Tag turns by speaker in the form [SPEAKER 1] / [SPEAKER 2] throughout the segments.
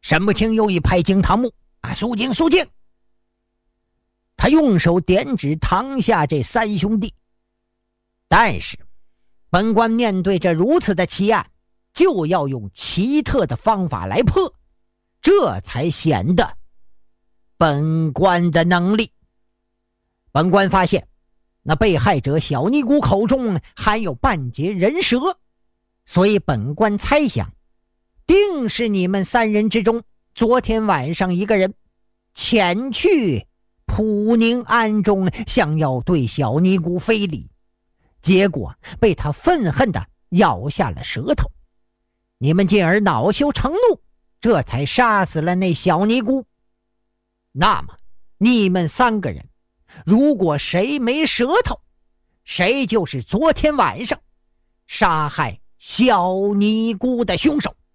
[SPEAKER 1] 沈不清又一拍惊堂木，肃静肃静。他用手点指堂下这三兄弟。但是本官面对着如此的奇案，就要用奇特的方法来破，这才显得本官的能力。本官发现那被害者小尼姑口中含有半截人蛇，所以本官猜想定是你们三人之中昨天晚上一个人前去普宁庵中，想要对小尼姑非礼，结果被他愤恨地咬下了舌头，你们进而恼羞成怒，这才杀死了那小尼姑。那么你们三个人如果谁没舌头，谁就是昨天晚上杀害小尼姑的凶手。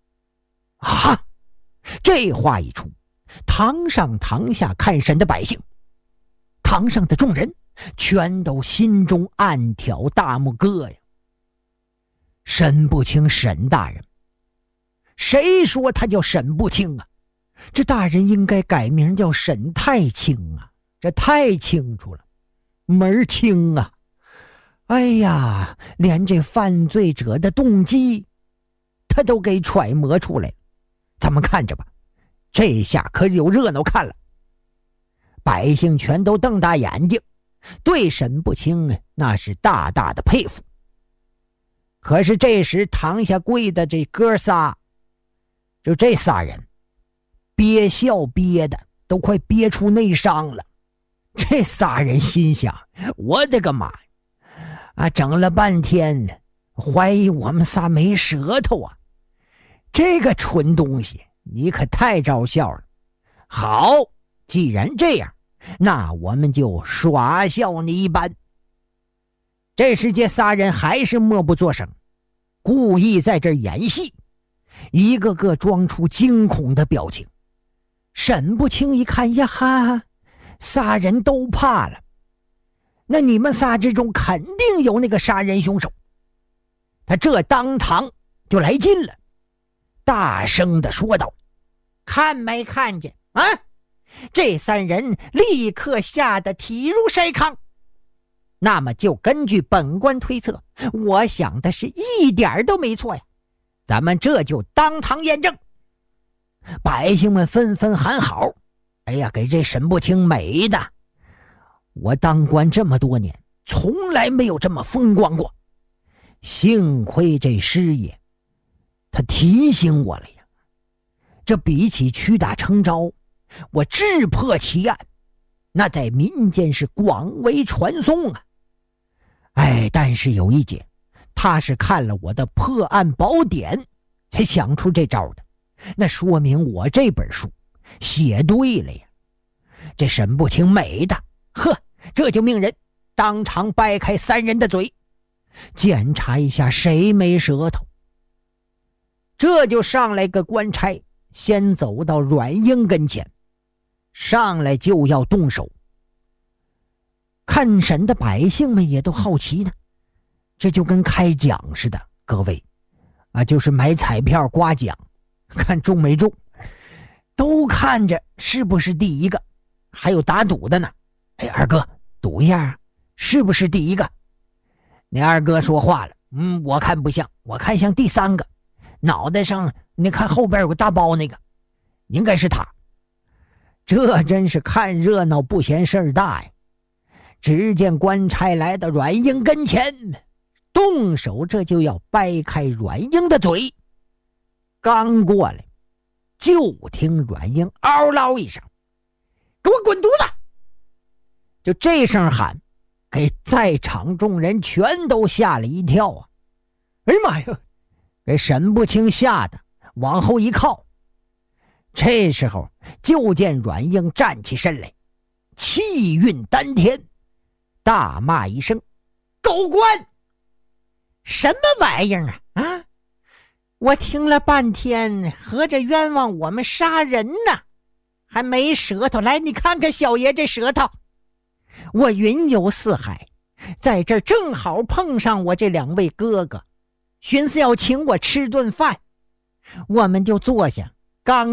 [SPEAKER 1] 这话一出，堂上堂下看审的百姓，堂上的众人全都心中暗挑大拇哥呀。沈不清沈大人，谁说他叫沈不清啊？这大人应该改名叫沈太清啊，这太清楚了，门清啊。哎呀，连这犯罪者的动机他都给揣摩出来了。咱们看着吧，这下可有热闹看了。百姓全都瞪大眼睛，对沈不清那是大大的佩服。可是这时堂下跪的这哥仨，就这仨人憋笑憋的都快憋出内伤了。这仨人心想，我的个妈呀，整了半天怀疑我们仨没舌头啊，这个蠢东西你可太招笑了。好，既然这样，那我们就耍笑你一番。这时这仨人还是默不作声，故意在这演戏，一个个装出惊恐的表情。沈不清一看呀哈，仨人都怕了，那你们仨之中肯定有那个杀人凶手。他这当堂就来劲了，大声地说道：看没看见啊？这三人立刻吓得体如筛糠。那么就根据本官推测，我想的是一点都没错呀，咱们这就当堂验证。百姓们纷纷喊好。哎呀，给这沈不清美的，我当官这么多年从来没有这么风光过，幸亏这师爷他提醒我了呀，这比起屈打成招，我智破奇案那在民间是广为传颂啊。但是有一点，他是看了我的破案宝典才想出这招的，那说明我这本书写对了呀。这沈不清美的，这就命人当场掰开三人的嘴，检查一下谁没舌头。这就上来个官差，先走到阮英跟前，上来就要动手。看审的百姓们也都好奇呢，这就跟开奖似的，各位就是买彩票刮奖，看中没中，都看着是不是第一个，还有打赌的呢。二哥赌一下是不是第一个？那二哥说话了，我看不像，我看像第三个，脑袋上你看后边有个大包那个，应该是他。这真是看热闹不嫌事儿大呀。只见官差来到阮英跟前，动手这就要掰开阮英的嘴。刚过来，就听阮英嗷唠一声，给我滚犊子！就这声喊，给在场众人全都吓了一跳啊！哎呀妈呀，给沈不清吓得往后一靠。这时候就见阮英站起身来，气运丹田，大骂一声：狗官！什么玩意儿啊！我听了半天，合着冤枉我们杀人呢，还没舌头。来，你看看小爷这舌头。我云游四海，在这儿正好碰上我这两位哥哥，寻思要请我吃顿饭，我们就坐下，刚